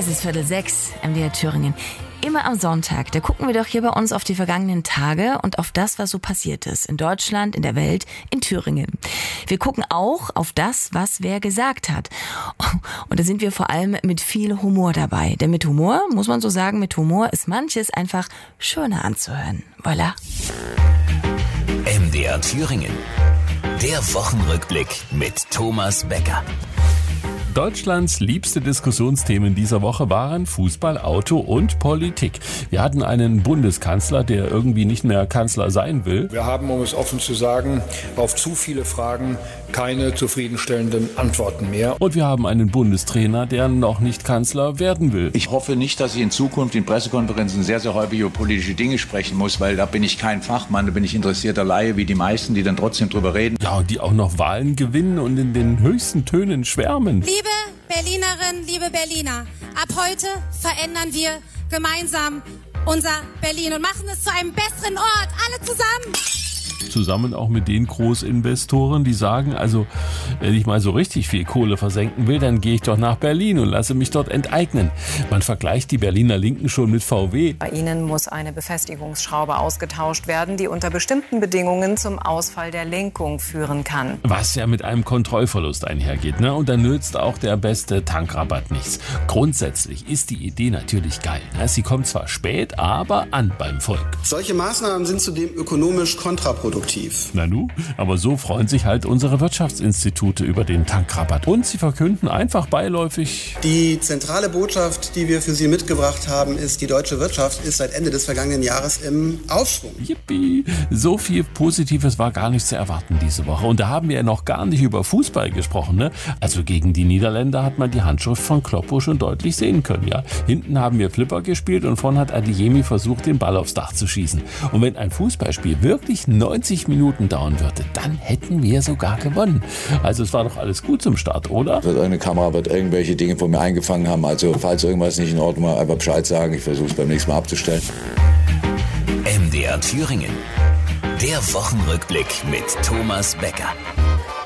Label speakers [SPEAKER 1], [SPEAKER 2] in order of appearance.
[SPEAKER 1] Es ist 5:45, MDR Thüringen. Immer am Sonntag, da gucken wir doch hier bei uns auf die vergangenen Tage und auf das, was so passiert ist. In Deutschland, in der Welt, in Thüringen. Wir gucken auch auf das, was wer gesagt hat. Und da sind wir vor allem mit viel Humor dabei. Denn mit Humor, muss man so sagen, mit Humor ist manches einfach schöner anzuhören. Voilà.
[SPEAKER 2] MDR Thüringen. Der Wochenrückblick mit Thomas Becker.
[SPEAKER 3] Deutschlands liebste Diskussionsthemen dieser Woche waren Fußball, Auto und Politik. Wir hatten einen Bundeskanzler, der irgendwie nicht mehr Kanzler sein will.
[SPEAKER 4] Wir haben, um es offen zu sagen, auf zu viele Fragen keine zufriedenstellenden Antworten mehr.
[SPEAKER 3] Und wir haben einen Bundestrainer, der noch nicht Kanzler werden will.
[SPEAKER 5] Ich hoffe nicht, dass ich in Zukunft in Pressekonferenzen sehr, sehr häufig über politische Dinge sprechen muss, weil da bin ich kein Fachmann, da bin ich interessierter Laie wie die meisten, die dann trotzdem drüber reden.
[SPEAKER 3] Ja, und die auch noch Wahlen gewinnen und in den höchsten Tönen schwärmen.
[SPEAKER 6] Liebe Berlinerinnen, liebe Berliner, ab heute verändern wir gemeinsam unser Berlin und machen es zu einem besseren Ort, alle zusammen.
[SPEAKER 3] Zusammen auch mit den Großinvestoren, die sagen, also wenn ich mal so richtig viel Kohle versenken will, dann gehe ich doch nach Berlin und lasse mich dort enteignen. Man vergleicht die Berliner Linken schon mit VW.
[SPEAKER 7] Bei ihnen muss eine Befestigungsschraube ausgetauscht werden, die unter bestimmten Bedingungen zum Ausfall der Lenkung führen kann.
[SPEAKER 3] Was ja mit einem Kontrollverlust einhergeht, ne? Und dann nützt auch der beste Tankrabatt nichts. Grundsätzlich ist die Idee natürlich geil. Ne? Sie kommt zwar spät, aber an beim Volk.
[SPEAKER 8] Solche Maßnahmen sind zudem ökonomisch kontraproduktiv.
[SPEAKER 3] Nanu, aber so freuen sich halt unsere Wirtschaftsinstitute über den Tankrabatt. Und sie verkünden einfach beiläufig:
[SPEAKER 8] Die zentrale Botschaft, die wir für Sie mitgebracht haben, ist, die deutsche Wirtschaft ist seit Ende des vergangenen Jahres im Aufschwung.
[SPEAKER 3] Yippie! So viel Positives war gar nicht zu erwarten diese Woche. Und da haben wir ja noch gar nicht über Fußball gesprochen, ne? Also gegen die Niederländer hat man die Handschrift von Kloppo schon deutlich sehen können, ja? Hinten haben wir Flipper gespielt und vorne hat Adeyemi versucht, den Ball aufs Dach zu schießen. Und wenn ein Fußballspiel wirklich 90 Minuten dauern würde, dann hätten wir sogar gewonnen. Also es war doch alles gut zum Start, oder?
[SPEAKER 5] Eine Kamera wird irgendwelche Dinge von mir eingefangen haben. Also falls irgendwas nicht in Ordnung war, einfach Bescheid sagen. Ich versuche es beim nächsten Mal abzustellen.
[SPEAKER 2] MDR Thüringen. Der Wochenrückblick mit Thomas Becker.